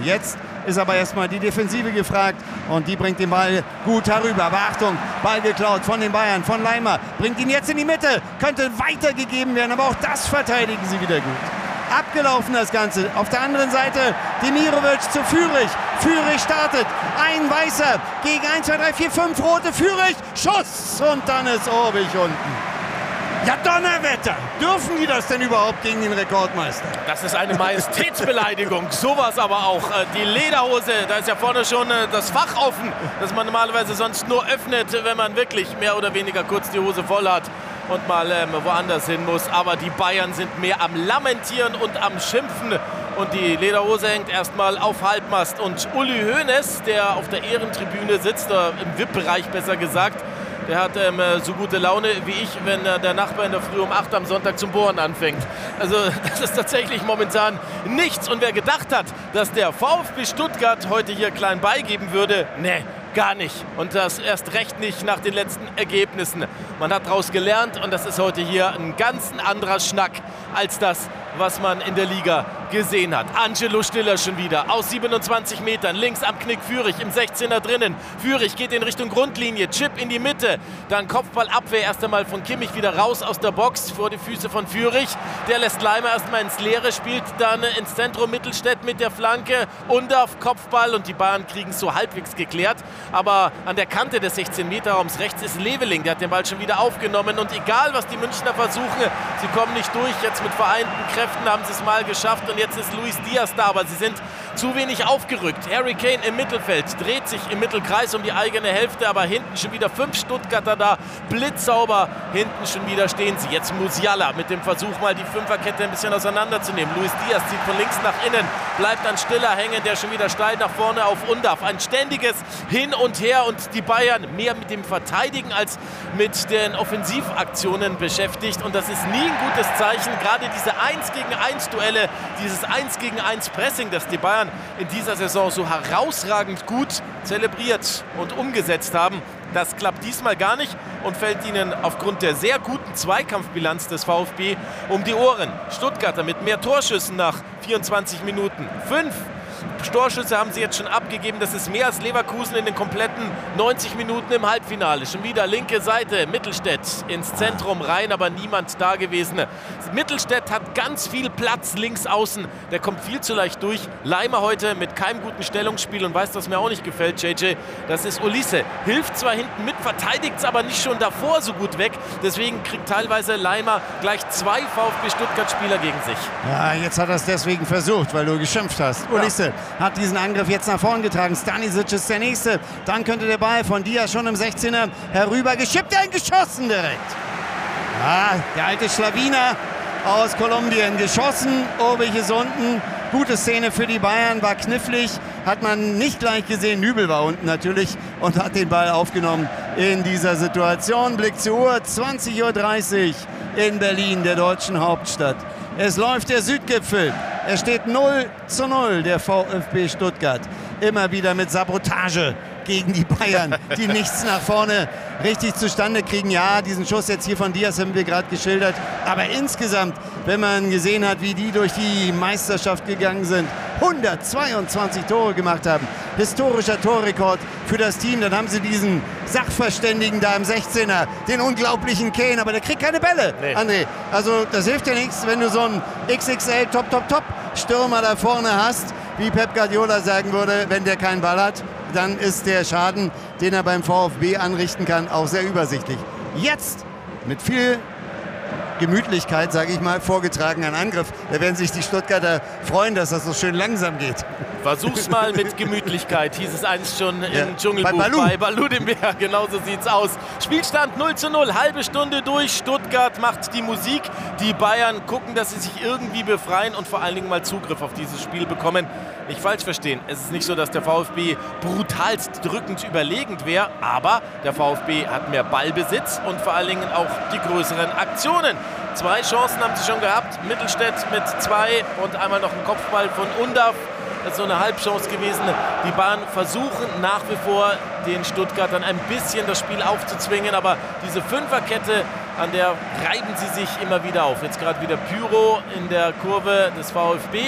Jetzt ist aber erstmal die Defensive gefragt und die bringt den Ball gut herüber. Aber Achtung, Ball geklaut von den Bayern, von Laimer, bringt ihn jetzt in die Mitte, könnte weitergegeben werden, aber auch das verteidigen sie wieder gut. Abgelaufen das Ganze. Auf der anderen Seite Demirovic zu Führig. Führig startet. Ein Weißer gegen 1, 2, 3, 4, 5 rote. Führig, Schuss und dann ist Obig unten. Ja, Donnerwetter! Dürfen die das denn überhaupt gegen den Rekordmeister? Das ist eine Majestätsbeleidigung. Sowas aber auch. Die Lederhose, da ist ja vorne schon das Fach offen, das man normalerweise sonst nur öffnet, wenn man wirklich mehr oder weniger kurz die Hose voll hat und mal woanders hin muss. Aber die Bayern sind mehr am Lamentieren und am Schimpfen. Und die Lederhose hängt erstmal auf Halbmast. Und Uli Hoeneß, der auf der Ehrentribüne sitzt, oder im VIP-Bereich besser gesagt, der hat so gute Laune wie ich, wenn der Nachbar in der Früh um 8 am Sonntag zum Bohren anfängt. Also das ist tatsächlich momentan nichts. Und wer gedacht hat, dass der VfB Stuttgart heute hier klein beigeben würde, nee, gar nicht. Und das erst recht nicht nach den letzten Ergebnissen. Man hat daraus gelernt und das ist heute hier ein ganz anderer Schnack als das, was man in der Liga gesehen hat. Angelo Stiller schon wieder aus 27 Metern, links am Knick Führig, im 16er drinnen. Führig geht in Richtung Grundlinie, Chip in die Mitte, dann Kopfballabwehr erst einmal von Kimmich wieder raus aus der Box vor die Füße von Führig. Der lässt Laimer erstmal ins Leere, spielt dann ins Zentrum Mittelstädt mit der Flanke und auf Kopfball und die Bayern kriegen es so halbwegs geklärt. Aber an der Kante des 16-Meter-Raums rechts ist Leveling, der hat den Ball schon wieder aufgenommen und egal was die Münchner versuchen, sie kommen nicht durch. Jetzt mit vereinten Kräften haben sie es mal geschafft und jetzt ist Luis Diaz da, aber sie sind zu wenig aufgerückt. Harry Kane im Mittelfeld, dreht sich im Mittelkreis um die eigene Hälfte, aber hinten schon wieder 5 Stuttgarter da, blitzsauber, hinten schon wieder stehen sie. Jetzt Musiala mit dem Versuch mal die Fünferkette ein bisschen auseinanderzunehmen. Luis Diaz zieht von links nach innen, bleibt an Stiller hängen, der schon wieder steil nach vorne auf Undav. Ein ständiges Hin und Her und die Bayern mehr mit dem Verteidigen als mit den Offensivaktionen beschäftigt und das ist nie ein gutes Zeichen. Gerade diese 1-gegen-1 Duelle, dieses 1-gegen-1 Pressing, das die Bayern in dieser Saison so herausragend gut zelebriert und umgesetzt haben, das klappt diesmal gar nicht und fällt ihnen aufgrund der sehr guten Zweikampfbilanz des VfB um die Ohren. Stuttgarter mit mehr Torschüssen nach 24 Minuten. 5 Torschüsse haben sie jetzt schon abgegeben. Das ist mehr als Leverkusen in den kompletten 90 Minuten im Halbfinale. Schon wieder linke Seite, Mittelstädt ins Zentrum rein, aber niemand da gewesen. Mittelstädt hat ganz viel Platz links außen. Der kommt viel zu leicht durch. Laimer heute mit keinem guten Stellungsspiel und weiß, was mir auch nicht gefällt, JJ. Das ist Olise. Hilft zwar hinten mit, verteidigt es aber nicht schon davor so gut weg. Deswegen kriegt teilweise Laimer gleich 2 VfB Stuttgart-Spieler gegen sich. Ja, jetzt hat er es deswegen versucht, weil du geschimpft hast. Olise hat diesen Angriff jetzt nach vorn getragen. Stanisic ist der Nächste. Dann könnte der Ball von Diaz schon im 16er herüber geschippt, geschossen direkt. Ja, der alte Schlawiner aus Kolumbien geschossen. Obig ist unten. Gute Szene für die Bayern, war knifflig. Hat man nicht gleich gesehen. Nübel war unten natürlich und hat den Ball aufgenommen in dieser Situation. Blick zur Uhr, 20:30 Uhr in Berlin, der deutschen Hauptstadt. Es läuft der Südgipfel. Es steht 0:0, der VfB Stuttgart. Immer wieder mit Sabotage gegen die Bayern, die nichts nach vorne richtig zustande kriegen. Ja, diesen Schuss jetzt hier von Diaz haben wir gerade geschildert. Aber insgesamt, wenn man gesehen hat, wie die durch die Meisterschaft gegangen sind, 122 Tore gemacht haben. Historischer Torrekord für das Team. Dann haben sie diesen Sachverständigen da im 16er, den unglaublichen Kane, aber der kriegt keine Bälle, nee. André. Also das hilft ja nichts, wenn du so einen XXL Top-Stürmer da vorne hast, wie Pep Guardiola sagen würde, wenn der keinen Ball hat, dann ist der Schaden, den er beim VfB anrichten kann, auch sehr übersichtlich. Jetzt mit viel Gemütlichkeit, sage ich mal, vorgetragen an Angriff. Da werden sich die Stuttgarter freuen, dass das so schön langsam geht. Versuch's mal mit Gemütlichkeit, hieß es einst schon im Dschungelbuch. Bei Balu dem Bär, genauso sieht's aus. Spielstand 0:0, halbe Stunde durch. Stuttgart macht die Musik. Die Bayern gucken, dass sie sich irgendwie befreien und vor allen Dingen mal Zugriff auf dieses Spiel bekommen. Nicht falsch verstehen, es ist nicht so, dass der VfB brutalst drückend überlegend wäre, aber der VfB hat mehr Ballbesitz und vor allen Dingen auch die größeren Aktionen. 2 Chancen haben sie schon gehabt, Mittelstädt mit 2 und einmal noch ein Kopfball von Undav. Das ist so eine Halbchance gewesen. Die Bayern versuchen nach wie vor, den Stuttgartern ein bisschen das Spiel aufzuzwingen, aber diese Fünferkette, an der reiben sie sich immer wieder auf. Jetzt gerade wieder Pyro in der Kurve des VfB.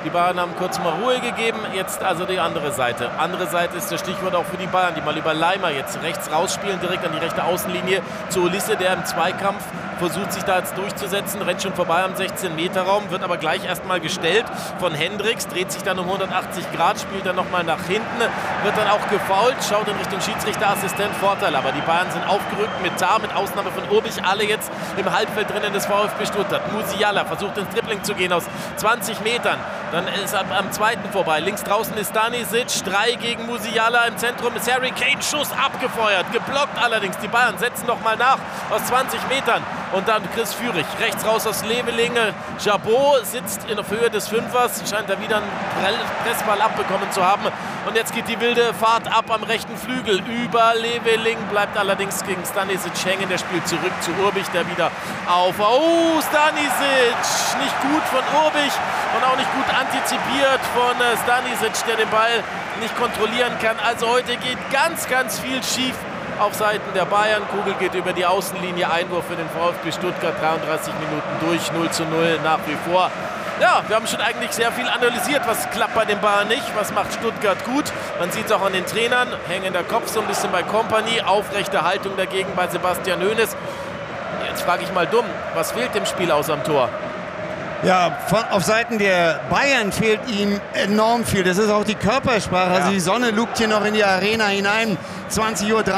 Die Bayern haben kurz mal Ruhe gegeben. Jetzt also die andere Seite. Andere Seite ist das Stichwort auch für die Bayern, die mal über Leimer jetzt rechts rausspielen, direkt an die rechte Außenlinie zu Olise, der im Zweikampf versucht, sich da jetzt durchzusetzen, rennt schon vorbei am 16-Meter-Raum, wird aber gleich erstmal gestellt von Hendricks, dreht sich dann um 180 Grad, spielt dann nochmal nach hinten, wird dann auch gefoult, schaut in Richtung Schiedsrichterassistent, Vorteil, aber die Bayern sind aufgerückt mit Tah, mit Ausnahme von Urbich, alle jetzt im Halbfeld drinnen des VfB Stuttgart. Musiala versucht ins Dribbling zu gehen aus 20 Metern, dann ist er am zweiten vorbei, links draußen ist Stanisic, 3 gegen Musiala, im Zentrum ist Harry Kane, Schuss abgefeuert, geblockt allerdings, die Bayern setzen nochmal nach aus 20 Metern. Und dann Chris Führig, rechts raus aus Levelinge. Jabot sitzt in der Höhe des Fünfers, scheint da wieder einen Pressball abbekommen zu haben. Und jetzt geht die wilde Fahrt ab am rechten Flügel. Über Leveling, bleibt allerdings gegen Stanisic hängen. Der spielt zurück zu Urbich, der wieder auf. Oh, Stanisic! Nicht gut von Urbich und auch nicht gut antizipiert von Stanisic, der den Ball nicht kontrollieren kann. Also heute geht ganz, ganz viel schief auf Seiten der Bayern. Kugel geht über die Außenlinie, Einwurf für den VfB Stuttgart, 33 Minuten durch, 0:0 nach wie vor. Ja, wir haben schon eigentlich sehr viel analysiert, was klappt bei den Bayern nicht, was macht Stuttgart gut. Man sieht es auch an den Trainern, hängender Kopf so ein bisschen bei Kompany, aufrechte Haltung dagegen bei Sebastian Hoeneß. Jetzt frage ich mal dumm, was fehlt dem Spiel aus am Tor? Ja, auf Seiten der Bayern fehlt ihm enorm viel. Das ist auch die Körpersprache. Ja. Also die Sonne lugt hier noch in die Arena hinein. 20:33 Uhr,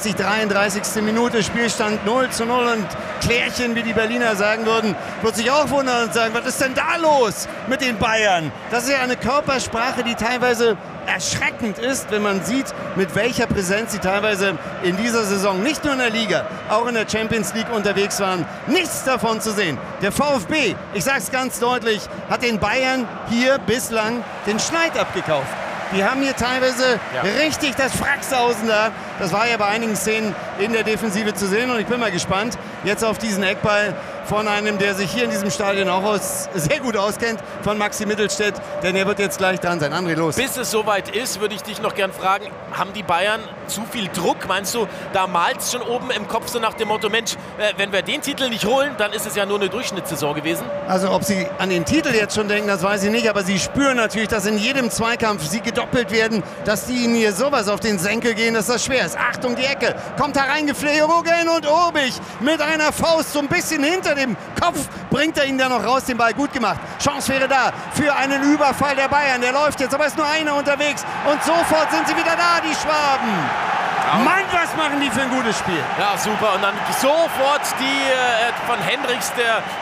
33. Minute, Spielstand 0:0 und Klärchen, wie die Berliner sagen würden, wird sich auch wundern und sagen, was ist denn da los mit den Bayern? Das ist ja eine Körpersprache, die teilweise erschreckend ist, wenn man sieht, mit welcher Präsenz sie teilweise in dieser Saison, nicht nur in der Liga, auch in der Champions League unterwegs waren. Nichts davon zu sehen. Der VfB, ich sage es ganz deutlich, hat den Bayern hier bislang den Schneid abgekauft. Die haben hier teilweise richtig das Fraxhausen da. Das war ja bei einigen Szenen in der Defensive zu sehen. Und ich bin mal gespannt jetzt auf diesen Eckball von einem, der sich hier in diesem Stadion auch sehr gut auskennt, von Maxi Mittelstädt. Denn er wird jetzt gleich dran sein. André, los. Bis es soweit ist, würde ich dich noch gern fragen, haben die Bayern zu viel Druck? Meinst du, da malt es schon oben im Kopf so nach dem Motto, Mensch, wenn wir den Titel nicht holen, dann ist es ja nur eine Durchschnittssaison gewesen? Also ob sie an den Titel jetzt schon denken, das weiß ich nicht. Aber sie spüren natürlich, dass in jedem Zweikampf sie gedoppelt werden, dass die ihnen hier sowas auf den Senkel gehen, dass das schwer ist. Achtung, die Ecke. Kommt da reingeflogen und Urbich mit einer Faust so ein bisschen hinter dem Kopf bringt er ihn dann noch raus, den Ball gut gemacht. Chance wäre da für einen Überfall der Bayern. Der läuft jetzt, aber ist nur einer unterwegs. Und sofort sind sie wieder da, die Schwaben. Mann, was machen die für ein gutes Spiel. Ja, super. Und dann sofort die von Hendricks,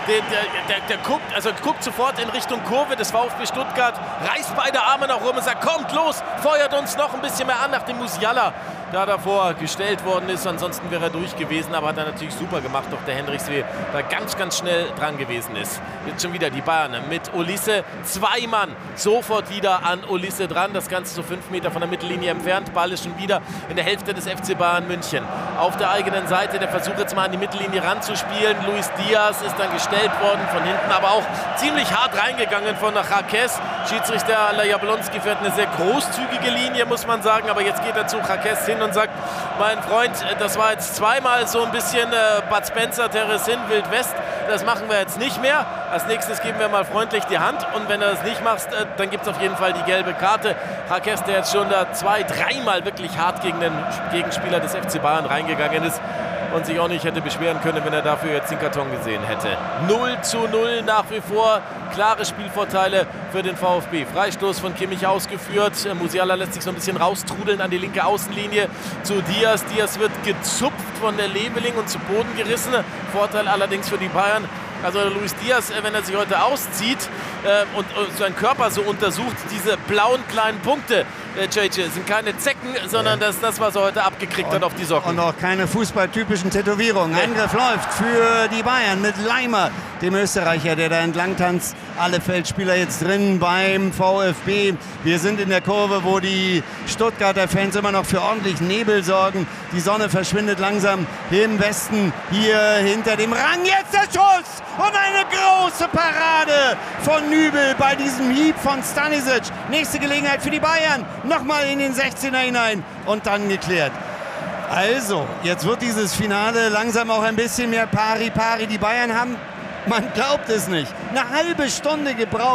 der guckt sofort in Richtung Kurve des VfB Stuttgart, reißt beide Arme nach oben und sagt, kommt los, feuert uns noch ein bisschen mehr an, nachdem Musiala da davor gestellt worden ist. Ansonsten wäre er durch gewesen, aber hat er natürlich super gemacht, doch der Hendricks da ganz, ganz schnell dran gewesen ist. Jetzt schon wieder die Bayern mit Olise. 2 Mann sofort wieder an Olise dran. Das Ganze so 5 Meter von der Mittellinie entfernt. Ball ist schon wieder in der Hälfte des FC Bayern München. Auf der eigenen Seite der Versuch jetzt mal an die Mittellinie ranzuspielen. Luis Diaz ist dann gestellt worden von hinten, aber auch ziemlich hart reingegangen von Jaques. Schiedsrichter Jablonski fährt eine sehr großzügige Linie, muss man sagen, aber jetzt geht er zu Jaques hin und sagt, mein Freund, das war jetzt zweimal so ein bisschen Bud Spencer, Teresin, Wild West, das machen wir jetzt nicht mehr. Als nächstes geben wir mal freundlich die Hand und wenn du das nicht machst, dann gibt es auf jeden Fall die gelbe Karte. Jaques, der jetzt schon da 2-3 Mal wirklich hart gegen den Gegenspieler des FC Bayern reingegangen ist und sich auch nicht hätte beschweren können, wenn er dafür jetzt den Karton gesehen hätte. 0:0 nach wie vor, klare Spielvorteile für den VfB. Freistoß von Kimmich ausgeführt. Musiala lässt sich so ein bisschen raustrudeln an die linke Außenlinie zu Diaz. Diaz wird gezupft von der Leveling und zu Boden gerissen. Vorteil allerdings für die Bayern. Also Luis Diaz, wenn er sich heute auszieht und seinen Körper so untersucht, diese blauen kleinen Punkte, JJ, sind keine Zecken, sondern das, was er heute abgekriegt hat auf die Socken. Und auch keine fußballtypischen Tätowierungen. Angriff läuft für die Bayern mit Leimer, dem Österreicher, der da entlang tanzt. Alle Feldspieler jetzt drin beim VfB. Wir sind in der Kurve, wo die Stuttgarter Fans immer noch für ordentlich Nebel sorgen. Die Sonne verschwindet langsam hier im Westen, hier hinter dem Rang. Jetzt der Schuss! Und eine große Parade von Nübel bei diesem Hieb von Stanisic. Nächste Gelegenheit für die Bayern. Nochmal in den 16er hinein und dann geklärt. Also, jetzt wird dieses Finale langsam auch ein bisschen mehr Pari-Pari. Die Bayern haben, man glaubt es nicht, eine halbe Stunde gebraucht,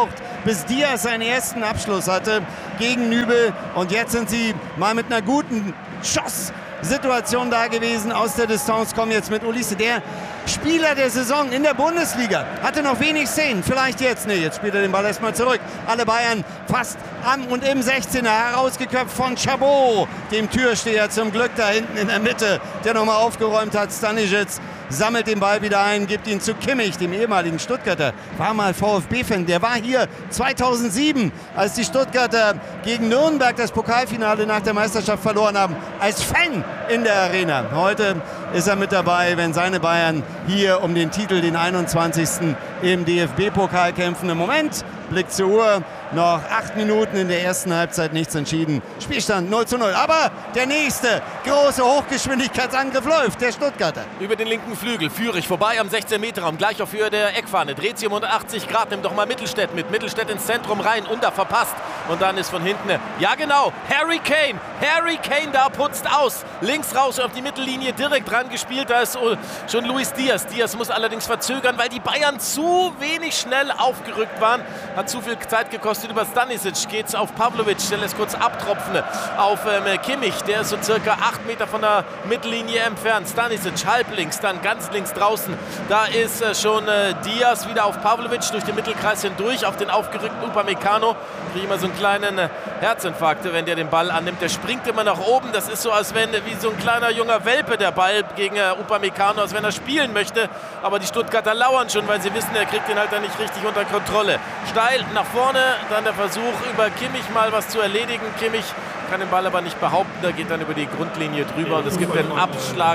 bis Diaz seinen ersten Abschluss hatte gegen Nübel. Und jetzt sind sie mal mit einer guten Schosssituation da gewesen. Aus der Distanz kommen jetzt mit Olise, der Spieler der Saison in der Bundesliga. Hatte noch wenig Szenen, vielleicht jetzt. Nee, jetzt spielt er den Ball erstmal zurück. Alle Bayern fast am und im 16er, herausgeköpft von Chabot, dem Türsteher zum Glück da hinten in der Mitte, der nochmal aufgeräumt hat. Stanisic sammelt den Ball wieder ein, gibt ihn zu Kimmich, dem ehemaligen Stuttgarter. War mal VfB-Fan, der war hier 2007, als die Stuttgarter gegen Nürnberg das Pokalfinale nach der Meisterschaft verloren haben, als Fan in der Arena. Heute ist er mit dabei, wenn seine Bayern hier um den Titel, den 21. im DFB-Pokal kämpfen. Im Moment, Blick zur Uhr, noch 8 Minuten in der ersten Halbzeit, nichts entschieden. Spielstand 0:0. Aber der nächste große Hochgeschwindigkeitsangriff läuft, der Stuttgarter. Über den linken Flügel, Führig vorbei am 16-Meter-Raum, gleich auf Höhe der Eckfahne. Dreht sie um 180 Grad, nimmt doch mal Mittelstädt mit. Mittelstädt ins Zentrum rein, Under verpasst. Und dann ist von hinten, ja genau, Harry Kane. Harry Kane da putzt aus. Links raus auf die Mittellinie, direkt dran gespielt. Da ist schon Luis Diaz. Diaz muss allerdings verzögern, weil die Bayern zu wenig schnell aufgerückt waren. Hat zu viel Zeit gekostet. Über Stanisic geht es auf Pavlovic, der lässt kurz abtropfen auf Kimmich. Der ist so circa 8 Meter von der Mittellinie entfernt. Stanisic halblinks, dann ganz links draußen. Da ist schon Diaz wieder auf Pavlovic durch den Mittelkreis hindurch, auf den aufgerückten Upamecano. Kriege immer so einen kleinen Herzinfarkt, wenn der den Ball annimmt. Der springt immer nach oben. Das ist so, als wenn wie so ein kleiner junger Welpe der Ball gegen Upamecano, als wenn er spielen möchte. Aber die Stuttgarter lauern schon, weil sie wissen, er kriegt den halt dann nicht richtig unter Kontrolle. Steil nach vorne, dann der Versuch über Kimmich mal was zu erledigen. Kimmich kann den Ball aber nicht behaupten, da geht dann über die Grundlinie drüber und es gibt einen Abschlag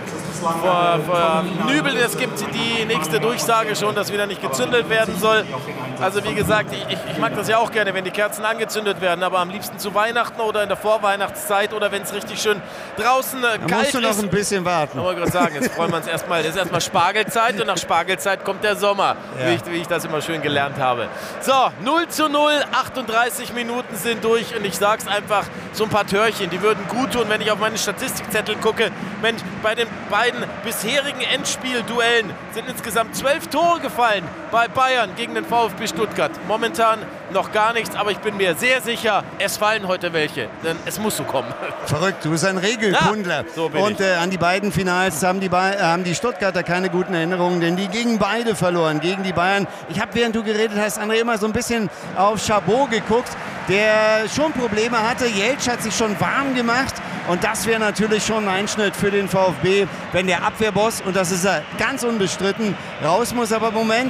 vor Nübel. Es gibt die nächste Durchsage schon, dass wieder nicht gezündelt werden soll. Also wie gesagt, ich mag das ja auch gerne, wenn die Kerzen angezündet werden, aber am liebsten zu Weihnachten oder in der Vorweihnachtszeit oder wenn es richtig schön draußen kalt ist. Da musst du noch ein bisschen warten. Ich wollte gerade sagen, jetzt freuen wir uns erstmal. Es ist erstmal Spargelzeit und nach Spargelzeit kommt der Sommer, wie ich das immer schön gelernt habe. So, 0:0, 38 Minuten sind durch und ich sage es einfach, so ein paar Törchen, die würden gut tun, wenn ich auf meine Statistikzettel gucke. Mensch, bei den beiden bisherigen Endspielduellen sind insgesamt 12 Tore gefallen bei Bayern gegen den VfB Stuttgart. Momentan noch gar nichts, aber ich bin mir sehr sicher, es fallen heute welche, denn es muss so kommen. Verrückt, du bist ein Regelkundler. Ja, so bin und an die beiden Finals haben die Stuttgarter keine guten Erinnerungen, denn die gegen beide verloren, gegen die Bayern. Ich habe, während du geredet hast, André, immer so ein bisschen auf Chabot geguckt, der schon Probleme hatte. Jeltsch hat sich schon warm gemacht und das wäre natürlich schon ein Einschnitt für den VfB, wenn der Abwehrboss, und das ist er ganz unbestritten, raus muss. Aber Moment,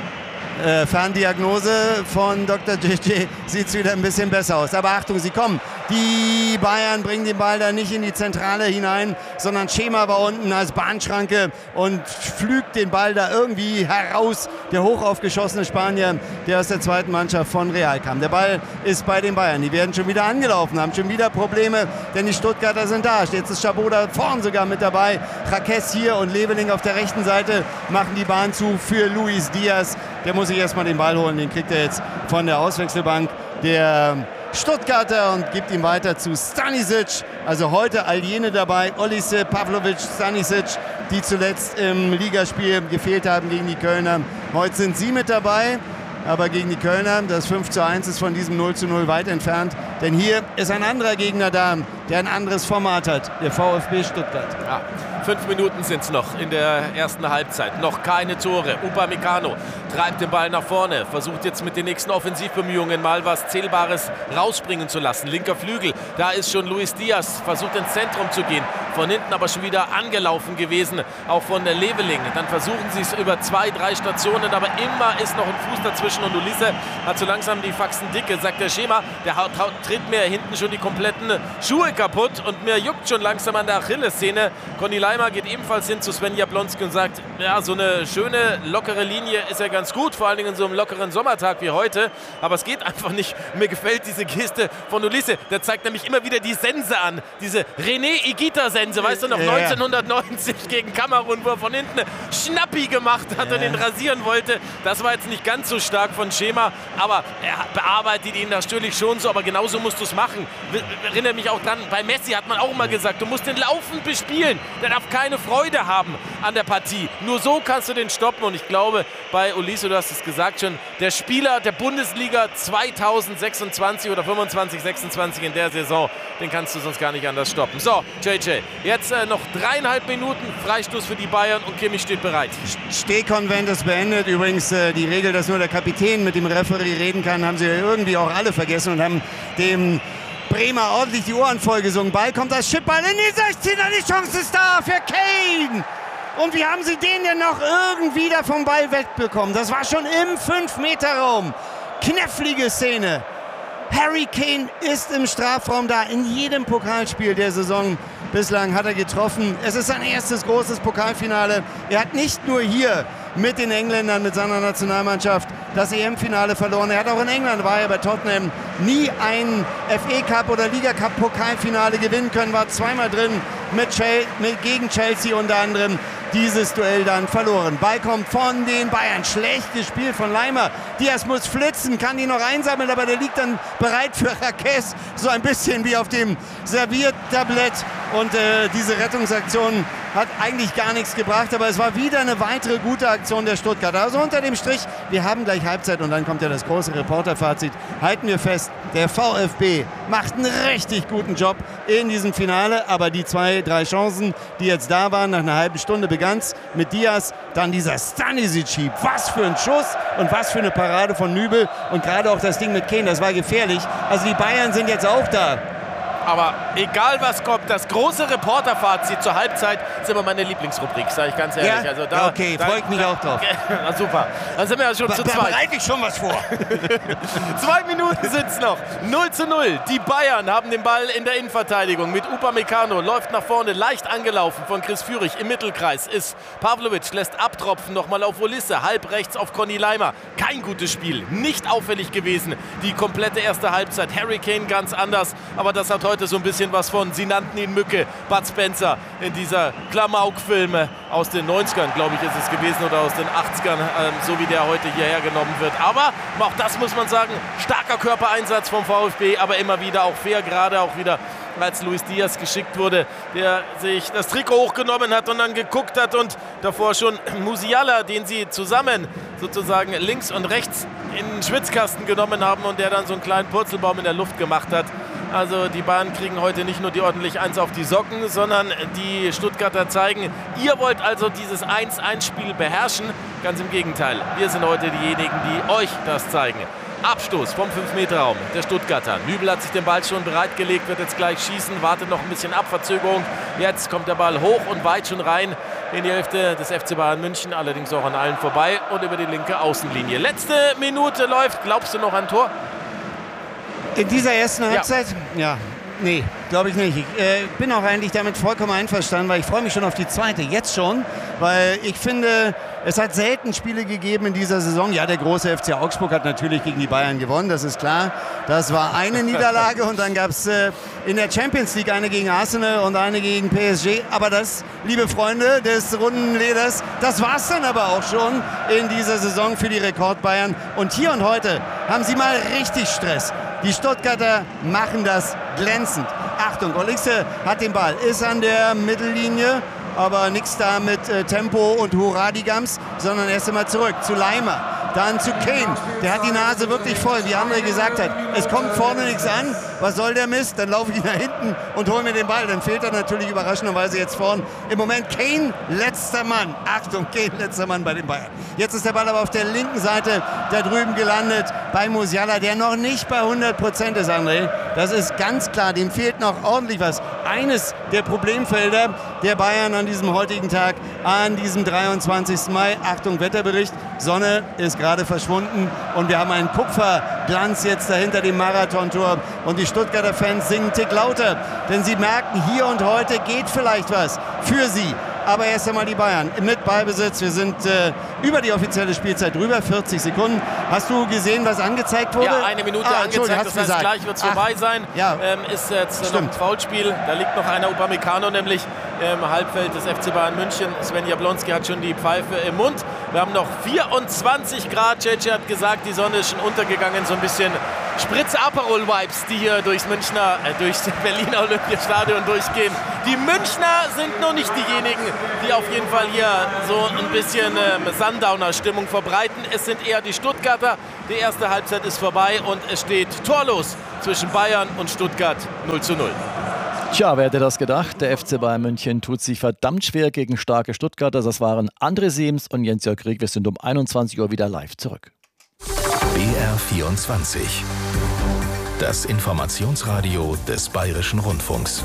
Ferndiagnose von Dr. JJ, sieht es wieder ein bisschen besser aus. Aber Achtung, sie kommen. Die Bayern bringen den Ball da nicht in die Zentrale hinein, sondern Schema war unten als Bahnschranke und pflügt den Ball da irgendwie heraus. Der hochaufgeschossene Spanier, der aus der zweiten Mannschaft von Real kam. Der Ball ist bei den Bayern. Die werden schon wieder angelaufen, haben schon wieder Probleme, denn die Stuttgarter sind da. Jetzt ist Chabot da vorn sogar mit dabei. Jaquez hier und Leveling auf der rechten Seite machen die Bahn zu für Luis Diaz. Der muss sich erstmal den Ball holen, den kriegt er jetzt von der Auswechselbank der Stuttgarter und gibt ihn weiter zu Stanisic. Also heute all jene dabei, Olise, Pavlovic, Stanisic, die zuletzt im Ligaspiel gefehlt haben gegen die Kölner. Heute sind sie mit dabei, aber gegen die Kölner, das 5:1 ist von diesem 0:0 weit entfernt. Denn hier ist ein anderer Gegner da, der ein anderes Format hat, der VfB Stuttgart. Ja. 5 Minuten sind es noch in der ersten Halbzeit. Noch keine Tore. Upamecano treibt den Ball nach vorne. Versucht jetzt mit den nächsten Offensivbemühungen mal was Zählbares rausbringen zu lassen. Linker Flügel. Da ist schon Luis Diaz. Versucht ins Zentrum zu gehen. Von hinten aber schon wieder angelaufen gewesen. Auch von der Leveling. Dann versuchen sie es über 2, 3 Stationen. Aber immer ist noch ein Fuß dazwischen. Und Ulisse hat so langsam die Faxen dicke, sagt der Schema. Der tritt mir hinten schon die kompletten Schuhe kaputt. Und mir juckt schon langsam an der Achillessehne. Conny Leimer geht ebenfalls hin zu Sven Jablonski und sagt, ja, so eine schöne, lockere Linie ist ja ganz gut, vor allen Dingen in so einem lockeren Sommertag wie heute, aber es geht einfach nicht. Mir gefällt diese Geste von Ulisse, der zeigt nämlich immer wieder die Sense an, diese René Higuita-Sense, weißt du noch, 1990 gegen Kamerun, wo er von hinten Schnappi gemacht hat und den rasieren wollte. Das war jetzt nicht ganz so stark von Schema, aber er bearbeitet ihn natürlich schon so, aber genauso musst du es machen. Erinnere mich auch dran, bei Messi hat man auch immer gesagt, du musst den laufend bespielen. Der darf keine Freude haben an der Partie. Nur so kannst du den stoppen. Und ich glaube, bei Olise, du hast es gesagt schon, der Spieler der Bundesliga 2026 oder 25, 26 in der Saison, den kannst du sonst gar nicht anders stoppen. So, JJ, jetzt noch 3,5 Minuten, Freistoß für die Bayern und Kimmich steht bereit. Stehkonvent ist beendet. Übrigens die Regel, dass nur der Kapitän mit dem Referee reden kann, haben sie irgendwie auch alle vergessen und haben dem Bremer ordentlich die Ohren vollgesungen. Ball kommt als Chipball in die 16er, die Chance ist da für Kane. Und wie haben sie den denn noch irgendwie da vom Ball wegbekommen? Das war schon im 5-Meter-Raum. Knifflige Szene. Harry Kane ist im Strafraum da. In jedem Pokalspiel der Saison bislang hat er getroffen. Es ist sein erstes großes Pokalfinale. Er hat nicht nur hier mit den Engländern, mit seiner Nationalmannschaft das EM-Finale verloren. Er hat auch in England, war er bei Tottenham, nie ein FA-Cup oder Liga-Cup-Pokalfinale gewinnen können. War zweimal drin gegen Chelsea unter anderem. Dieses Duell dann verloren. Ball kommt von den Bayern. Schlecht gespielt von Leimer. Diaz muss flitzen, kann ihn noch einsammeln, aber der liegt dann bereit für Raquez. So ein bisschen wie auf dem Serviertablett. Und diese Rettungsaktion hat eigentlich gar nichts gebracht, aber es war wieder eine weitere gute Aktion der Stuttgarter. Also unter dem Strich, wir haben gleich Halbzeit und dann kommt ja das große Reporterfazit. Halten wir fest, der VfB macht einen richtig guten Job in diesem Finale, aber die 2, 3 Chancen, die jetzt da waren, nach einer halben Stunde begann's mit Diaz, dann dieser Stanisic-Hieb. Was für ein Schuss und was für eine Parade von Nübel und gerade auch das Ding mit Kane, das war gefährlich. Also die Bayern sind jetzt auch da. Aber egal was kommt, das große Reporterfazit zur Halbzeit ist immer meine Lieblingsrubrik, sage ich ganz ehrlich. Ja? Also da, okay, freut mich auch drauf. Na super, dann sind wir ja schon zu zweit. Da bereite ich schon was vor. 2 Minuten sind es noch. 0:0. Die Bayern haben den Ball in der Innenverteidigung mit Upamecano. Läuft nach vorne, leicht angelaufen von Chris Führig. Im Mittelkreis ist Pavlovic, lässt abtropfen nochmal auf Olise. Halb rechts auf Conny Leimer. Kein gutes Spiel, nicht auffällig gewesen. Die komplette erste Halbzeit. Harry Kane ganz anders, aber das hat heute so ein bisschen was von, sie nannten ihn Mücke, Bud Spencer in dieser Klamauk-Filme aus den 90ern, glaube ich, ist es gewesen, oder aus den 80ern, so wie der heute hierher genommen wird. Aber auch das muss man sagen, starker Körpereinsatz vom VfB, aber immer wieder auch fair, gerade auch wieder als Luis Diaz geschickt wurde, der sich das Trikot hochgenommen hat und dann geguckt hat und davor schon Musiala, den sie zusammen sozusagen links und rechts in den Schwitzkasten genommen haben und der dann so einen kleinen Purzelbaum in der Luft gemacht hat. Also die Bayern kriegen heute nicht nur die ordentlich 1 auf die Socken, sondern die Stuttgarter zeigen, ihr wollt also dieses 1-1-Spiel beherrschen. Ganz im Gegenteil, wir sind heute diejenigen, die euch das zeigen. Abstoß vom 5-Meter-Raum der Stuttgarter. Nübel hat sich den Ball schon bereitgelegt, wird jetzt gleich schießen, wartet noch ein bisschen ab, Verzögerung. Jetzt kommt der Ball hoch und weit schon rein in die Hälfte des FC Bayern München, allerdings auch an allen vorbei und über die linke Außenlinie. Letzte Minute läuft, glaubst du noch ein Tor? In dieser ersten Halbzeit? Ja. Nee, glaube ich nicht. Ich bin auch eigentlich damit vollkommen einverstanden, weil ich freue mich schon auf die zweite, jetzt schon, weil ich finde, es hat selten Spiele gegeben in dieser Saison. Ja, der große FC Augsburg hat natürlich gegen die Bayern gewonnen, das ist klar. Das war eine Niederlage und dann gab es in der Champions League eine gegen Arsenal und eine gegen PSG. Aber das, liebe Freunde des runden Leders, das war es dann aber auch schon in dieser Saison für die Rekordbayern. Und hier und heute haben sie mal richtig Stress. Die Stuttgarter machen das glänzend. Achtung, Olise hat den Ball, ist an der Mittellinie, aber nichts da mit Tempo und Huradigams, sondern erst einmal zurück zu Leimer, dann zu Kane. Der hat die Nase wirklich voll, wie André gesagt hat. Es kommt vorne nichts an, was soll der Mist? Dann laufe ich nach hinten und hole mir den Ball. Dann fehlt er natürlich überraschenderweise jetzt vorn. Im Moment Kane, letzter Mann. Achtung, Kane, letzter Mann bei den Bayern. Jetzt ist der Ball aber auf der linken Seite da drüben gelandet bei Musiala, der noch nicht bei 100% ist, André. Das ist ganz klar, dem fehlt noch ordentlich was. Eines der Problemfelder der Bayern an diesem heutigen Tag, an diesem 23. Mai. Achtung, Wetterbericht. Sonne ist gerade verschwunden und wir haben einen Kupferglanz jetzt dahinter dem Marathontor. Und die Stuttgarter Fans singen einen Tick lauter, denn sie merken, hier und heute geht vielleicht was für sie. Aber erst einmal die Bayern mit Ballbesitz. Wir sind über die offizielle Spielzeit drüber, 40 Sekunden. Hast du gesehen, was angezeigt wurde? Ja, 1 Minute angezeigt, das heißt, gleich wird es vorbei sein. Ja. Ist jetzt noch ein Foulspiel. Da liegt noch einer, Upamecano, nämlich im Halbfeld des FC Bayern München. Sven Jablonski hat schon die Pfeife im Mund. Wir haben noch 24 Grad. JJ hat gesagt, die Sonne ist schon untergegangen, so ein bisschen Spritze Aperol-Vibes, die hier durchs Berliner Olympiastadion durchgehen. Die Münchner sind noch nicht diejenigen, die auf jeden Fall hier so ein bisschen Sundowner-Stimmung verbreiten. Es sind eher die Stuttgarter. Die erste Halbzeit ist vorbei und es steht torlos zwischen Bayern und Stuttgart 0:0. Tja, wer hätte das gedacht? Der FC Bayern München tut sich verdammt schwer gegen starke Stuttgarter. Das waren André Siems und Jens-Jörg Krieg. Wir sind um 21 Uhr wieder live zurück. BR24. Das Informationsradio des Bayerischen Rundfunks.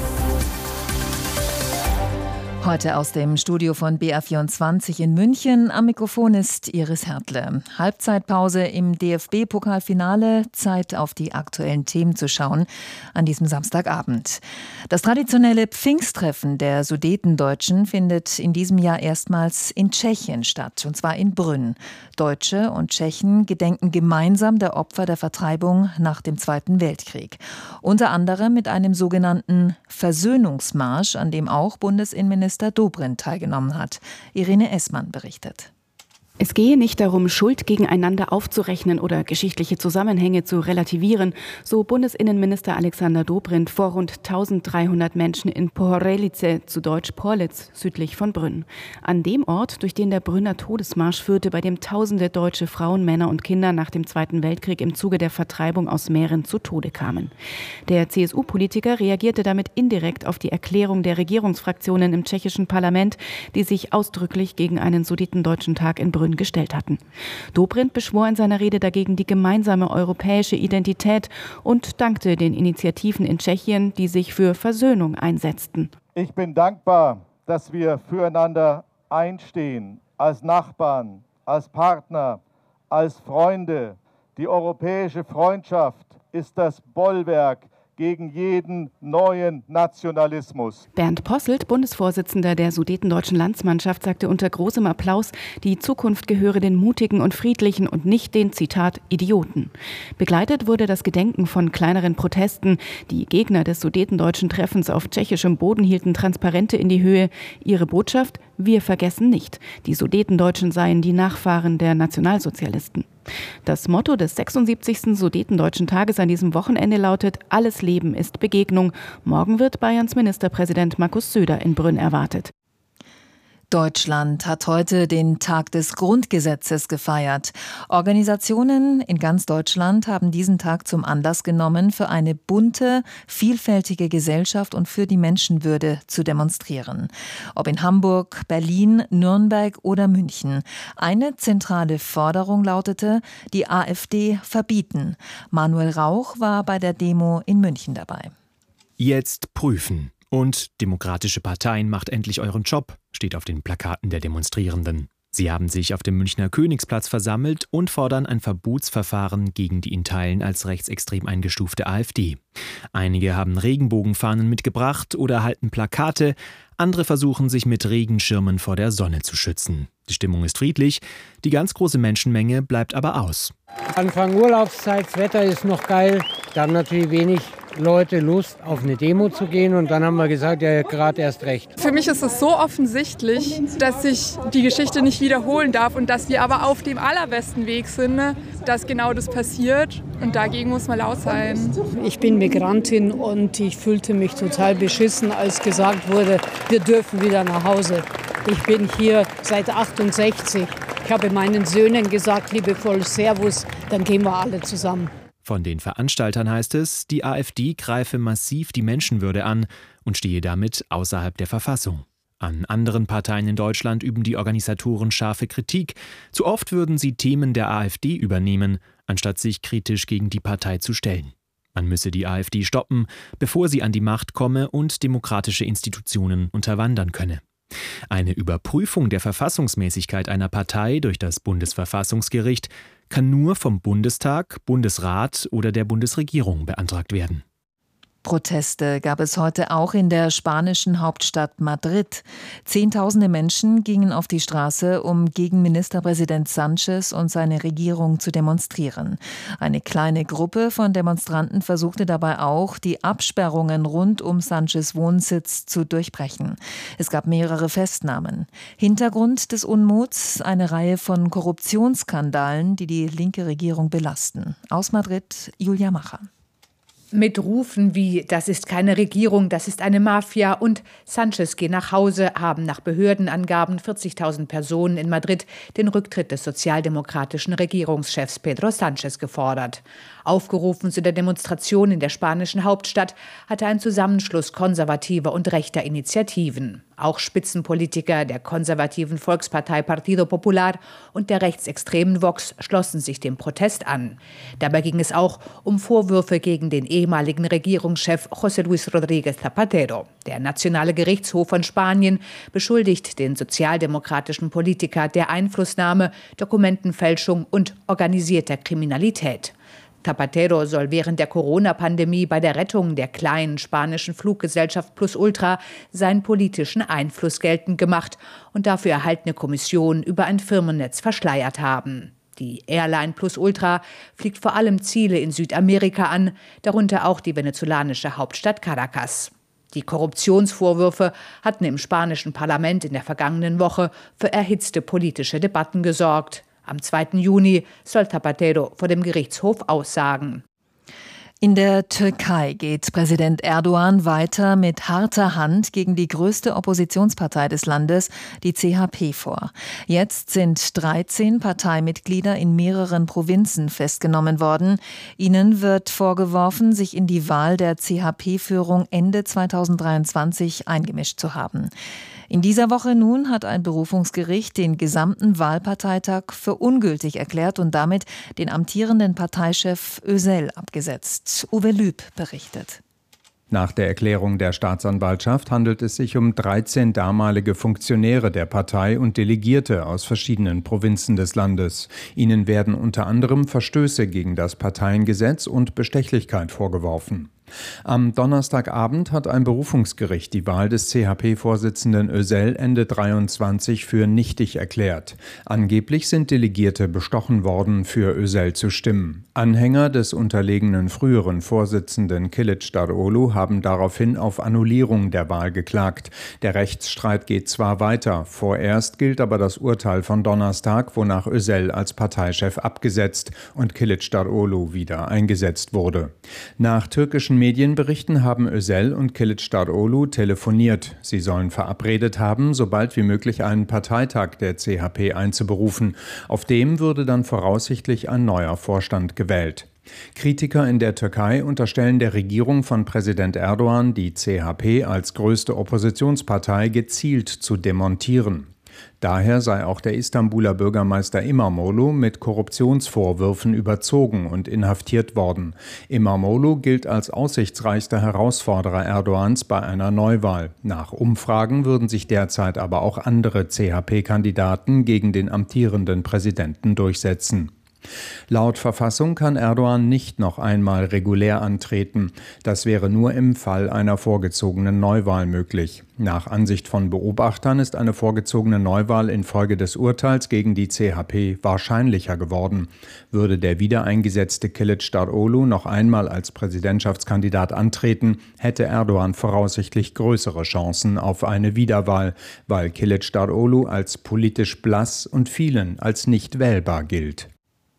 Heute aus dem Studio von BR24 in München. Am Mikrofon ist Iris Hertle. Halbzeitpause im DFB-Pokalfinale. Zeit, auf die aktuellen Themen zu schauen an diesem Samstagabend. Das traditionelle Pfingsttreffen der Sudetendeutschen findet in diesem Jahr erstmals in Tschechien statt, und zwar in Brünn. Deutsche und Tschechen gedenken gemeinsam der Opfer der Vertreibung nach dem Zweiten Weltkrieg. Unter anderem mit einem sogenannten Versöhnungsmarsch, an dem auch Bundesinnenminister Dobrindt teilgenommen hat. Irene Essmann berichtet. Es gehe nicht darum, Schuld gegeneinander aufzurechnen oder geschichtliche Zusammenhänge zu relativieren, so Bundesinnenminister Alexander Dobrindt vor rund 1300 Menschen in Pohorelice, zu Deutsch Porlitz, südlich von Brünn. An dem Ort, durch den der Brünner Todesmarsch führte, bei dem tausende deutsche Frauen, Männer und Kinder nach dem Zweiten Weltkrieg im Zuge der Vertreibung aus Mähren zu Tode kamen. Der CSU-Politiker reagierte damit indirekt auf die Erklärung der Regierungsfraktionen im tschechischen Parlament, die sich ausdrücklich gegen einen Sudetendeutschen Tag in Brünn gestellt hatten. Dobrindt beschwor in seiner Rede dagegen die gemeinsame europäische Identität und dankte den Initiativen in Tschechien, die sich für Versöhnung einsetzten. Ich bin dankbar, dass wir füreinander einstehen, als Nachbarn, als Partner, als Freunde. Die europäische Freundschaft ist das Bollwerk gegen jeden neuen Nationalismus. Bernd Posselt, Bundesvorsitzender der Sudetendeutschen Landsmannschaft, sagte unter großem Applaus, die Zukunft gehöre den Mutigen und Friedlichen und nicht den, Zitat, Idioten. Begleitet wurde das Gedenken von kleineren Protesten. Die Gegner des Sudetendeutschen Treffens auf tschechischem Boden hielten Transparente in die Höhe. Ihre Botschaft: Wir vergessen nicht. Die Sudetendeutschen seien die Nachfahren der Nationalsozialisten. Das Motto des 76. Sudetendeutschen Tages an diesem Wochenende lautet: Alles Leben ist Begegnung. Morgen wird Bayerns Ministerpräsident Markus Söder in Brünn erwartet. Deutschland hat heute den Tag des Grundgesetzes gefeiert. Organisationen in ganz Deutschland haben diesen Tag zum Anlass genommen, für eine bunte, vielfältige Gesellschaft und für die Menschenwürde zu demonstrieren. Ob in Hamburg, Berlin, Nürnberg oder München. Eine zentrale Forderung lautete: die AfD verbieten. Manuel Rauch war bei der Demo in München dabei. Jetzt prüfen. Und Demokratische Parteien, macht endlich euren Job, steht auf den Plakaten der Demonstrierenden. Sie haben sich auf dem Münchner Königsplatz versammelt und fordern ein Verbotsverfahren gegen die in Teilen als rechtsextrem eingestufte AfD. Einige haben Regenbogenfahnen mitgebracht oder halten Plakate, andere versuchen sich mit Regenschirmen vor der Sonne zu schützen. Die Stimmung ist friedlich, die ganz große Menschenmenge bleibt aber aus. Anfang Urlaubszeit, das Wetter ist noch geil, da haben natürlich wenig Leute Lust, auf eine Demo zu gehen, und dann haben wir gesagt, ja, gerade erst recht. Für mich ist es so offensichtlich, dass sich die Geschichte nicht wiederholen darf und dass wir aber auf dem allerbesten Weg sind, dass genau das passiert, und dagegen muss man laut sein. Ich bin Migrantin und ich fühlte mich total beschissen, als gesagt wurde, wir dürfen wieder nach Hause. Ich bin hier seit 68. Ich habe meinen Söhnen gesagt, liebevoll Servus, dann gehen wir alle zusammen. Von den Veranstaltern heißt es, die AfD greife massiv die Menschenwürde an und stehe damit außerhalb der Verfassung. An anderen Parteien in Deutschland üben die Organisatoren scharfe Kritik. Zu oft würden sie Themen der AfD übernehmen, anstatt sich kritisch gegen die Partei zu stellen. Man müsse die AfD stoppen, bevor sie an die Macht komme und demokratische Institutionen unterwandern könne. Eine Überprüfung der Verfassungsmäßigkeit einer Partei durch das Bundesverfassungsgericht kann nur vom Bundestag, Bundesrat oder der Bundesregierung beantragt werden. Proteste gab es heute auch in der spanischen Hauptstadt Madrid. Zehntausende Menschen gingen auf die Straße, um gegen Ministerpräsident Sánchez und seine Regierung zu demonstrieren. Eine kleine Gruppe von Demonstranten versuchte dabei auch, die Absperrungen rund um Sánchez Wohnsitz zu durchbrechen. Es gab mehrere Festnahmen. Hintergrund des Unmuts: eine Reihe von Korruptionsskandalen, die die linke Regierung belasten. Aus Madrid, Julia Macher. Mit Rufen wie „Das ist keine Regierung, das ist eine Mafia“ und „Sánchez, geh nach Hause“ haben nach Behördenangaben 40.000 Personen in Madrid den Rücktritt des sozialdemokratischen Regierungschefs Pedro Sánchez gefordert. Aufgerufen zu der Demonstration in der spanischen Hauptstadt hatte ein Zusammenschluss konservativer und rechter Initiativen. Auch Spitzenpolitiker der konservativen Volkspartei Partido Popular und der rechtsextremen Vox schlossen sich dem Protest an. Dabei ging es auch um Vorwürfe gegen den ehemaligen Regierungschef José Luis Rodríguez Zapatero. Der Nationale Gerichtshof von Spanien beschuldigt den sozialdemokratischen Politiker der Einflussnahme, Dokumentenfälschung und organisierter Kriminalität. Zapatero soll während der Corona-Pandemie bei der Rettung der kleinen spanischen Fluggesellschaft Plus Ultra seinen politischen Einfluss geltend gemacht und dafür erhaltene Kommissionen über ein Firmennetz verschleiert haben. Die Airline Plus Ultra fliegt vor allem Ziele in Südamerika an, darunter auch die venezolanische Hauptstadt Caracas. Die Korruptionsvorwürfe hatten im spanischen Parlament in der vergangenen Woche für erhitzte politische Debatten gesorgt. Am 2. Juni soll Zapatero vor dem Gerichtshof aussagen. In der Türkei geht Präsident Erdogan weiter mit harter Hand gegen die größte Oppositionspartei des Landes, die CHP, vor. Jetzt sind 13 Parteimitglieder in mehreren Provinzen festgenommen worden. Ihnen wird vorgeworfen, sich in die Wahl der CHP-Führung Ende 2023 eingemischt zu haben. In dieser Woche nun hat ein Berufungsgericht den gesamten Wahlparteitag für ungültig erklärt und damit den amtierenden Parteichef Özel abgesetzt. Uwe Lüb berichtet. Nach der Erklärung der Staatsanwaltschaft handelt es sich um 13 damalige Funktionäre der Partei und Delegierte aus verschiedenen Provinzen des Landes. Ihnen werden unter anderem Verstöße gegen das Parteiengesetz und Bestechlichkeit vorgeworfen. Am Donnerstagabend hat ein Berufungsgericht die Wahl des CHP-Vorsitzenden Özel Ende 23 für nichtig erklärt. Angeblich sind Delegierte bestochen worden, für Özel zu stimmen. Anhänger des unterlegenen früheren Vorsitzenden Kılıçdaroğlu haben daraufhin auf Annullierung der Wahl geklagt. Der Rechtsstreit geht zwar weiter, vorerst gilt aber das Urteil von Donnerstag, wonach Özel als Parteichef abgesetzt und Kılıçdaroğlu wieder eingesetzt wurde. Nach türkischen Medienberichten haben Özel und Kılıçdaroğlu telefoniert. Sie sollen verabredet haben, sobald wie möglich einen Parteitag der CHP einzuberufen. Auf dem würde dann voraussichtlich ein neuer Vorstand gewählt. Kritiker in der Türkei unterstellen der Regierung von Präsident Erdogan, die CHP als größte Oppositionspartei gezielt zu demontieren. Daher sei auch der Istanbuler Bürgermeister İmamoğlu mit Korruptionsvorwürfen überzogen und inhaftiert worden. İmamoğlu gilt als aussichtsreichster Herausforderer Erdogans bei einer Neuwahl. Nach Umfragen würden sich derzeit aber auch andere CHP-Kandidaten gegen den amtierenden Präsidenten durchsetzen. Laut Verfassung kann Erdogan nicht noch einmal regulär antreten. Das wäre nur im Fall einer vorgezogenen Neuwahl möglich. Nach Ansicht von Beobachtern ist eine vorgezogene Neuwahl infolge des Urteils gegen die CHP wahrscheinlicher geworden. Würde der wiedereingesetzte Kılıçdaroğlu noch einmal als Präsidentschaftskandidat antreten, hätte Erdogan voraussichtlich größere Chancen auf eine Wiederwahl, weil Kılıçdaroğlu als politisch blass und vielen als nicht wählbar gilt.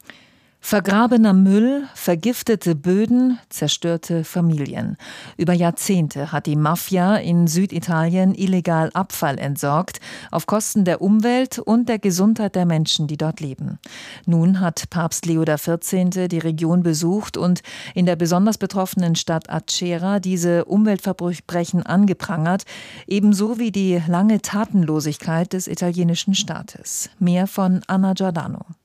Vergrabener Müll, vergiftete Böden, zerstörte Familien. Über Jahrzehnte hat die Mafia in Süditalien illegal Abfall entsorgt, auf Kosten der Umwelt und der Gesundheit der Menschen, die dort leben. Nun hat Papst Leo XIV. Die Region besucht und in der besonders betroffenen Stadt Acerra diese Umweltverbrechen angeprangert, ebenso wie die lange Tatenlosigkeit des italienischen Staates. Mehr von Anna Giordano.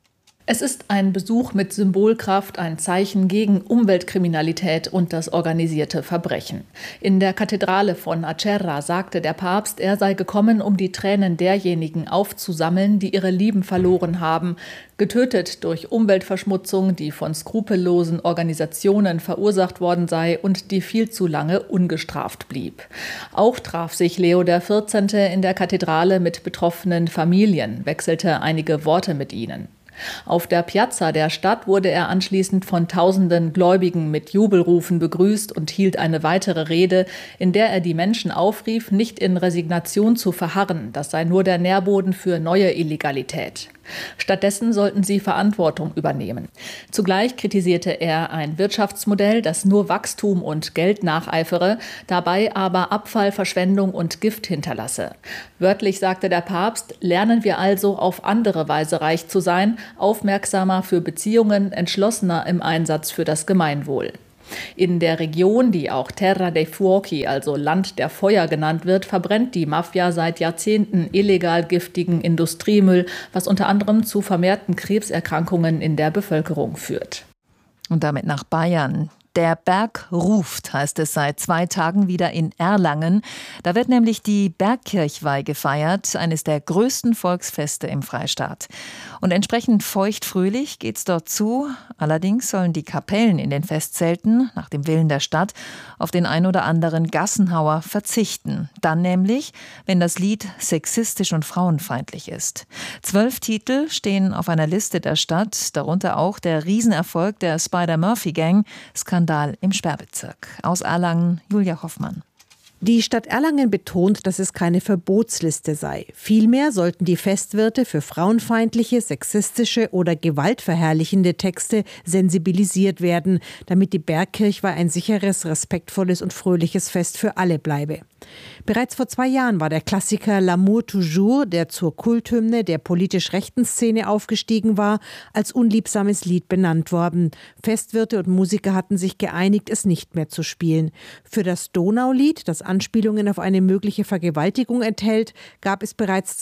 Es ist ein Besuch mit Symbolkraft, ein Zeichen gegen Umweltkriminalität und das organisierte Verbrechen. In der Kathedrale von Acerra sagte der Papst, er sei gekommen, um die Tränen derjenigen aufzusammeln, die ihre Lieben verloren haben, getötet durch Umweltverschmutzung, die von skrupellosen Organisationen verursacht worden sei und die viel zu lange ungestraft blieb. Auch traf sich Leo XIV. In der Kathedrale mit betroffenen Familien, wechselte einige Worte mit ihnen. Auf der Piazza der Stadt wurde er anschließend von tausenden Gläubigen mit Jubelrufen begrüßt und hielt eine weitere Rede, in der er die Menschen aufrief, nicht in Resignation zu verharren. Das sei nur der Nährboden für neue Illegalität. Stattdessen sollten sie Verantwortung übernehmen. Zugleich kritisierte er ein Wirtschaftsmodell, das nur Wachstum und Geld nacheifere, dabei aber Abfall, Verschwendung und Gift hinterlasse. Wörtlich sagte der Papst, lernen wir also auf andere Weise reich zu sein, aufmerksamer für Beziehungen, entschlossener im Einsatz für das Gemeinwohl. In der Region, die auch Terra dei Fuochi, also Land der Feuer genannt wird, verbrennt die Mafia seit Jahrzehnten illegal giftigen Industriemüll, was unter anderem zu vermehrten Krebserkrankungen in der Bevölkerung führt. Und damit nach Bayern. Der Berg ruft, heißt es seit 2 Tagen wieder in Erlangen. Da wird nämlich die Bergkirchweih gefeiert, eines der größten Volksfeste im Freistaat. Und entsprechend feucht-fröhlich geht's dort zu. Allerdings sollen die Kapellen in den Festzelten, nach dem Willen der Stadt, auf den ein oder anderen Gassenhauer verzichten. Dann nämlich, wenn das Lied sexistisch und frauenfeindlich ist. 12 Titel stehen auf einer Liste der Stadt, darunter auch der Riesenerfolg der Spider-Murphy-Gang, Skandal im Sperrbezirk. Aus Erlangen, Julia Hoffmann. Die Stadt Erlangen betont, dass es keine Verbotsliste sei. Vielmehr sollten die Festwirte für frauenfeindliche, sexistische oder gewaltverherrlichende Texte sensibilisiert werden, damit die Bergkirchweih ein sicheres, respektvolles und fröhliches Fest für alle bleibe. Bereits vor 2 Jahren war der Klassiker L'amour toujours, der zur Kulthymne der politisch rechten Szene aufgestiegen war, als unliebsames Lied benannt worden. Festwirte und Musiker hatten sich geeinigt, es nicht mehr zu spielen. Für das Donaulied, das Anspielungen auf eine mögliche Vergewaltigung enthält, gab es bereits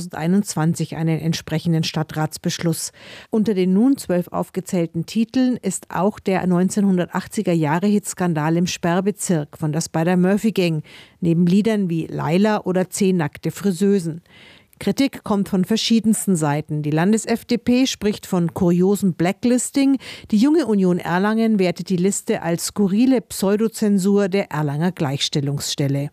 2021 einen entsprechenden Stadtratsbeschluss. Unter den nun 12 aufgezählten Titeln ist auch der 1980er-Jahre-Hit Skandal im Sperrbezirk von der Spider-Murphy-Gang, neben Liedern wie Laila oder 10 nackte Friseusen. Kritik kommt von verschiedensten Seiten. Die Landes-FDP spricht von kuriosem Blacklisting. Die Junge Union Erlangen wertet die Liste als skurrile Pseudozensur der Erlanger Gleichstellungsstelle.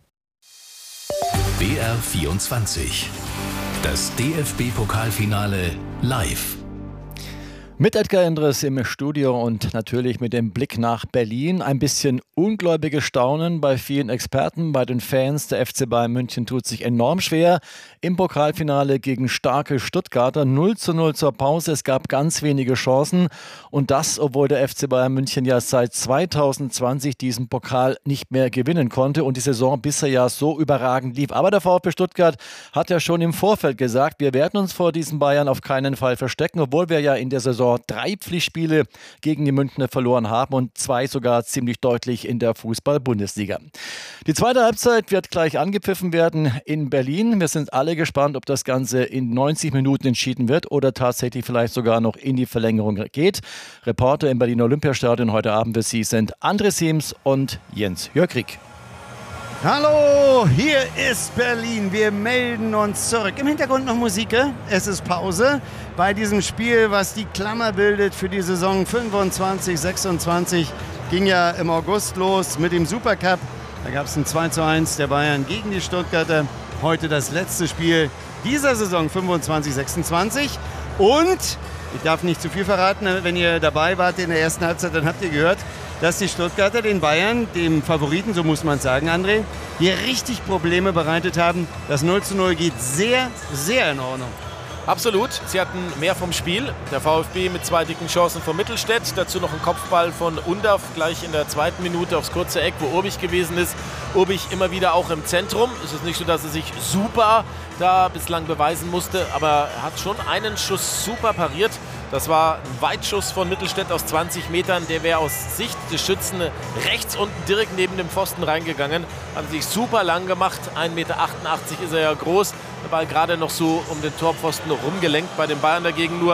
BR24. Das DFB-Pokalfinale live. Mit Edgar Endres im Studio und natürlich mit dem Blick nach Berlin. Ein bisschen ungläubiges Staunen bei vielen Experten, bei den Fans. Der FC Bayern München tut sich enorm schwer im Pokalfinale gegen starke Stuttgarter. 0:0 zur Pause. Es gab ganz wenige Chancen. Und das, obwohl der FC Bayern München ja seit 2020 diesen Pokal nicht mehr gewinnen konnte und die Saison bisher ja so überragend lief. Aber der VfB Stuttgart hat ja schon im Vorfeld gesagt, wir werden uns vor diesen Bayern auf keinen Fall verstecken, obwohl wir ja in der Saison 3 Pflichtspiele gegen die Münchner verloren haben und 2 sogar ziemlich deutlich in der Fußball-Bundesliga. Die zweite Halbzeit wird gleich angepfiffen werden in Berlin. Wir sind alle gespannt, ob das Ganze in 90 Minuten entschieden wird oder tatsächlich vielleicht sogar noch in die Verlängerung geht. Reporter im Berliner Olympiastadion heute Abend für Sie sind André Siems und Jens Jörgrig. Hallo, hier ist Berlin. Wir melden uns zurück. Im Hintergrund noch Musik. Es ist Pause bei diesem Spiel, was die Klammer bildet für die Saison 25/26. Ging ja im August los mit dem Supercup. Da gab es ein 2:1 der Bayern gegen die Stuttgarter. Heute das letzte Spiel dieser Saison 25/26. Und ich darf nicht zu viel verraten, wenn ihr dabei wart in der ersten Halbzeit, dann habt ihr gehört, dass die Stuttgarter den Bayern, dem Favoriten, so muss man sagen, André, hier richtig Probleme bereitet haben. Das 0:0 geht sehr, sehr in Ordnung. Absolut, sie hatten mehr vom Spiel. Der VfB mit 2 dicken Chancen von Mittelstädt. Dazu noch ein Kopfball von Undav gleich in der 2. Minute aufs kurze Eck, wo Urbich gewesen ist. Urbich immer wieder auch im Zentrum. Es ist nicht so, dass er sich super da bislang beweisen musste, aber er hat schon einen Schuss super pariert. Das war ein Weitschuss von Mittelstädt aus 20 Metern. Der wäre aus Sicht des Schützen rechts unten direkt neben dem Pfosten reingegangen. Hat sich super lang gemacht. 1,88 Meter ist er ja groß. Der Ball gerade noch so um den Torpfosten rumgelenkt. Bei den Bayern dagegen nur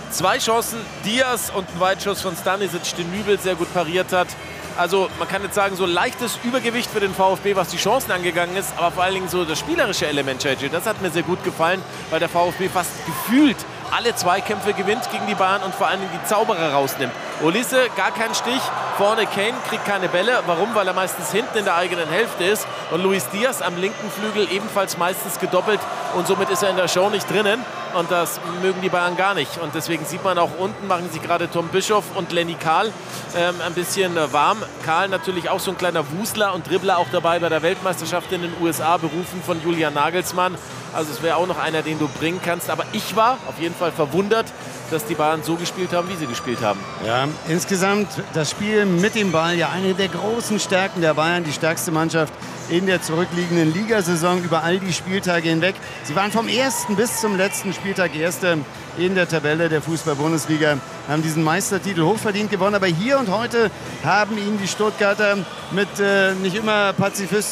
2 Chancen, Diaz und ein Weitschuss von Stanisic, den Nübel sehr gut pariert hat. Also man kann jetzt sagen, so leichtes Übergewicht für den VfB, was die Chancen angegangen ist, aber vor allen Dingen so das spielerische Element, JJ, das hat mir sehr gut gefallen, weil der VfB fast gefühlt alle Zweikämpfe gewinnt gegen die Bayern und vor allen Dingen die Zauberer rausnimmt. Olise, gar keinen Stich. Vorne Kane kriegt keine Bälle. Warum? Weil er meistens hinten in der eigenen Hälfte ist. Und Luis Diaz am linken Flügel ebenfalls meistens gedoppelt. Und somit ist er in der Show nicht drinnen. Und das mögen die Bayern gar nicht. Und deswegen sieht man auch unten, machen sich gerade Tom Bischoff und Lenny Kahl ein bisschen warm. Kahl natürlich auch so ein kleiner Wusler und Dribbler auch dabei bei der Weltmeisterschaft in den USA, berufen von Julian Nagelsmann. Also es wäre auch noch einer, den du bringen kannst. Aber ich war auf jeden Fall verwundert, dass die Bayern so gespielt haben, wie sie gespielt haben. Ja, insgesamt das Spiel mit dem Ball, ja eine der großen Stärken der Bayern, die stärkste Mannschaft in der zurückliegenden Ligasaison über all die Spieltage hinweg. Sie waren vom ersten bis zum letzten Spieltag Erste in der Tabelle der Fußball-Bundesliga, haben diesen Meistertitel hochverdient gewonnen. Aber hier und heute haben ihnen die Stuttgarter mit nicht immer